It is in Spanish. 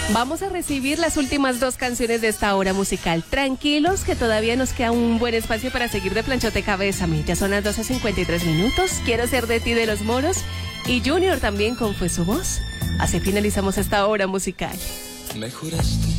Vamos a recibir las últimas dos canciones de esta hora musical. Tranquilos, que todavía nos queda un buen espacio para seguir de planchote Bésame. Ya son las 12:53 minutos. Quiero ser de ti de Los Moros. Y Junior también con Fue su voz. Así finalizamos esta hora musical. Me juraste